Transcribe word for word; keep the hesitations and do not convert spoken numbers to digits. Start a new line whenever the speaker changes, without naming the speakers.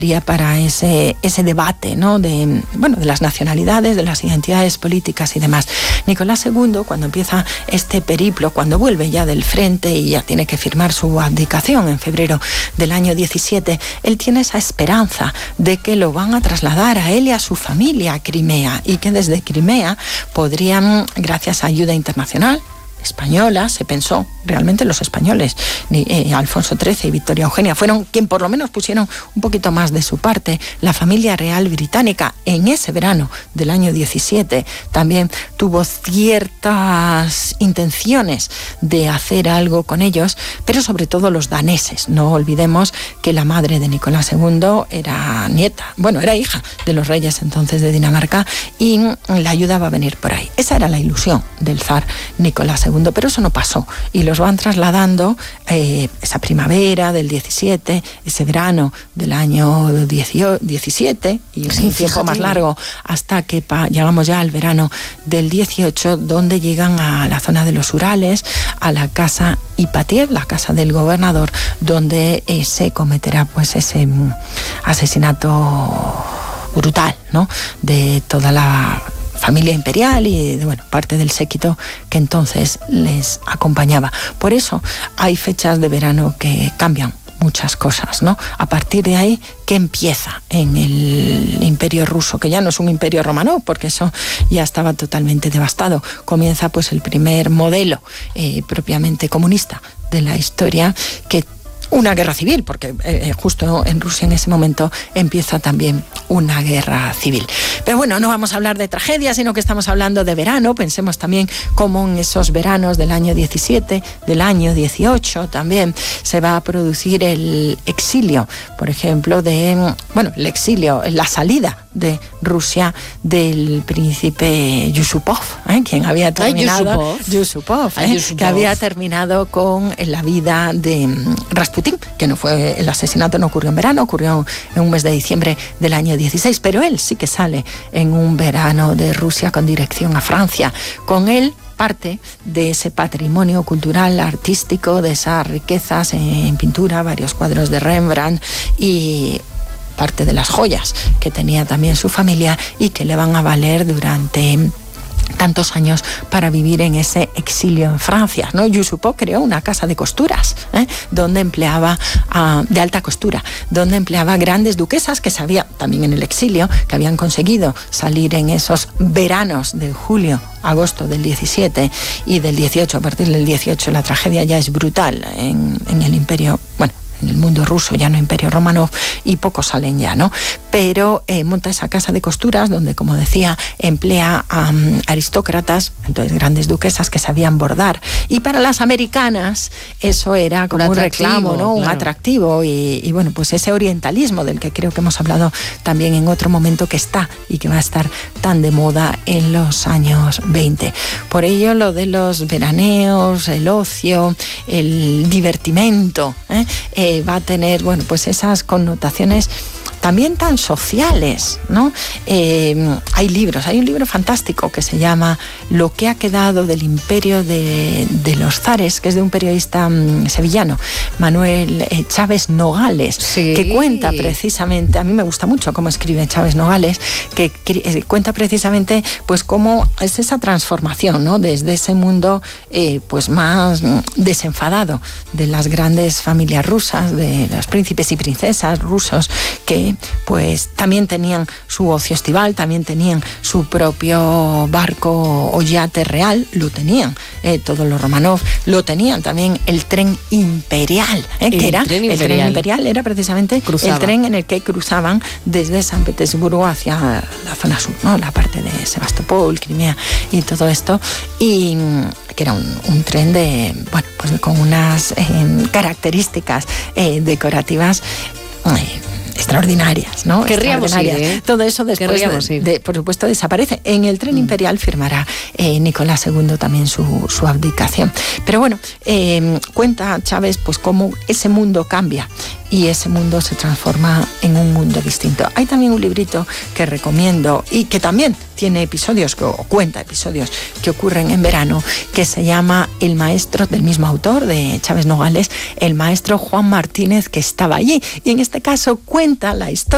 para ese, ese debate, ¿no? de, bueno, de las nacionalidades, de las identidades políticas y demás. Nicolás segundo, cuando empieza este periplo, cuando vuelve ya del frente y ya tiene que firmar su abdicación en febrero del año diecisiete, él tiene esa esperanza de que lo van a trasladar a él y a su familia a Crimea, y que desde Crimea podrían, gracias a ayuda internacional, española, se pensó, realmente los españoles, eh, Alfonso trece y Victoria Eugenia, fueron quien por lo menos pusieron un poquito más de su parte. La familia real británica en ese verano del año diecisiete también tuvo ciertas intenciones de hacer algo con ellos, pero sobre todo los daneses. No olvidemos que la madre de Nicolás segundo era nieta, bueno, era hija de los reyes entonces de Dinamarca, y la ayuda va a venir por ahí. Esa era la ilusión del zar Nicolás segundo. Pero eso no pasó, y los van trasladando eh, esa primavera del diecisiete, ese verano del año diecisiete, y sí, un tiempo más largo hasta que pa, llegamos ya al verano del dieciocho, donde llegan a la zona de los Urales, a la casa Ipatiev, la casa del gobernador, donde eh, se cometerá pues ese um, asesinato brutal, ¿no?, de toda la familia imperial y de, bueno, parte del séquito que entonces les acompañaba. Por eso hay fechas de verano que cambian muchas cosas, ¿no? A partir de ahí, ¿qué empieza en el Imperio ruso? Que ya no es un Imperio romano, porque eso ya estaba totalmente devastado. Comienza pues el primer modelo eh, propiamente comunista de la historia, que una guerra civil, porque eh, justo en Rusia en ese momento empieza también una guerra civil. Pero bueno, no vamos a hablar de tragedia, sino que estamos hablando de verano. Pensemos también cómo en esos veranos del año diecisiete, del año dieciocho también se va a producir el exilio, por ejemplo, de, bueno, el exilio, la salida de Rusia del príncipe Yusupov, ¿eh? quien había terminado,
Yusupov,
Yusupov, ¿eh? Yusupov. que había terminado con la vida de Rasputín, que no fue, el asesinato no ocurrió en verano, ocurrió en un mes de diciembre del año dieciséis, pero él sí que sale en un verano de Rusia con dirección a Francia. Con él parte de ese patrimonio cultural, artístico, de esas riquezas en pintura, varios cuadros de Rembrandt y parte de las joyas que tenía también su familia y que le van a valer durante tantos años para vivir en ese exilio en Francia, ¿no? Yusupov creó una casa de costuras, ¿eh? donde empleaba, uh, de alta costura, donde empleaba grandes duquesas que sabía, también en el exilio, que habían conseguido salir en esos veranos de julio, agosto del diecisiete y del dieciocho. A partir del dieciocho la tragedia ya es brutal en, en el imperio, bueno, en el mundo ruso, ya no Imperio Romano, y pocos salen ya, ¿no? Pero eh, monta esa casa de costuras donde, como decía, emplea a um, aristócratas, entonces grandes duquesas que sabían bordar. Y para las americanas eso era como un, un reclamo, ¿no? Un claro. atractivo. Y, y bueno, pues ese orientalismo del que creo que hemos hablado también en otro momento, que está y que va a estar tan de moda en los años veinte. Por ello, lo de los veraneos, el ocio, el divertimento, ¿eh? Eh, va a tener, bueno, pues esas connotaciones también tan sociales, ¿no? Eh, hay libros, hay un libro fantástico que se llama Lo que ha quedado del imperio de, de los zares, que es de un periodista um, sevillano, Manuel eh, Chávez Nogales, sí. que cuenta precisamente, a mí me gusta mucho cómo escribe Chávez Nogales, que, que eh, cuenta precisamente pues cómo es esa transformación, ¿no? Desde ese mundo eh, pues más mm, desenfadado de las grandes familias rusas, de los príncipes y princesas rusos, que pues también tenían su ocio estival, también tenían su propio barco o yate real, lo tenían eh, todos los Romanov, lo tenían también el tren imperial, eh, que era
tren
el tren imperial era precisamente
Cruzaba.
el tren en el que cruzaban desde San Petersburgo hacia la zona sur, ¿no? La parte de Sebastopol, Crimea y todo esto, y que era un, un tren de, bueno, pues con unas eh, características eh, decorativas eh, extraordinarias, ¿no?
Querríamos
extraordinarias.
Ir, ¿eh?
Todo eso después, de, de, por supuesto, desaparece. En el tren mm. imperial firmará eh, Nicolás segundo también su, su abdicación. Pero bueno, eh, cuenta Chávez pues cómo ese mundo cambia y ese mundo se transforma en un mundo distinto. Hay también un librito que recomiendo y que también tiene episodios, o cuenta episodios que ocurren en verano, que se llama El maestro, del mismo autor, de Chávez Nogales, el maestro Juan Martínez, que estaba allí. Y en este caso cuenta la historia